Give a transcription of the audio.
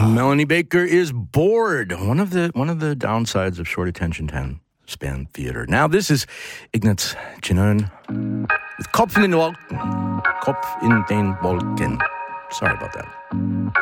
Melanie Baker is bored. One of the downsides of short attention span theater. Now this is Ignaz Chinon with Kopf in den Wolken. Kopf in den Wolken. Sorry about that.